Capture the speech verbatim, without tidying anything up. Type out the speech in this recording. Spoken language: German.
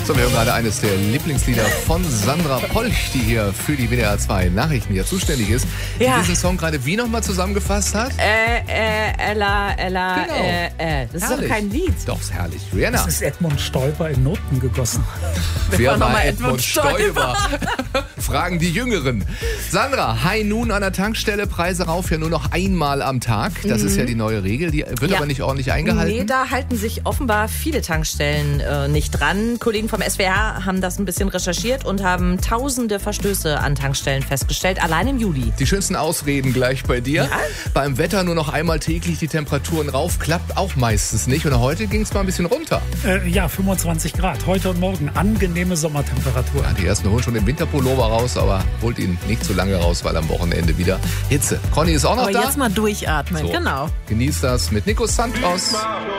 So, wir hören gerade eines der Lieblingslieder von Sandra Polch, die hier für die W D R zwei Nachrichten hier zuständig ist, Ja. die diesen Song gerade wie nochmal zusammengefasst hat. Äh, äh, Ella, Ella, Genau. äh, äh. Das ist Herrlich. doch kein Lied. Doch, ist herrlich. Rihanna. Das ist Edmund Stoiber in Noten gegossen. Wer war war noch mal Edmund Edmund Stoiber? Fragen die Jüngeren. Sandra, High Noon an der Tankstelle, Preise rauf ja nur noch einmal am Tag. Das ist ja die neue Regel, die wird Ja. aber nicht ordentlich eingehalten. Nee, da halten sich offenbar viele Tankstellen äh, nicht dran. Kollegen vom S W R haben das ein bisschen recherchiert und haben tausende Verstöße an Tankstellen festgestellt, allein im Juli. Die schönsten Ausreden gleich bei dir. Ja. Beim Wetter nur noch einmal täglich die Temperaturen rauf, klappt auch meistens nicht. Und heute ging es mal ein bisschen runter. Äh, ja, fünfundzwanzig Grad. Heute und morgen angenehme Sommertemperatur. Ja, die ersten holen schon den Winterpullover raus, aber holt ihn nicht zu lange raus, weil am Wochenende wieder Hitze. Conny ist auch noch Aber da. jetzt mal durchatmen, So. genau. Genießt das mit Nico Santos.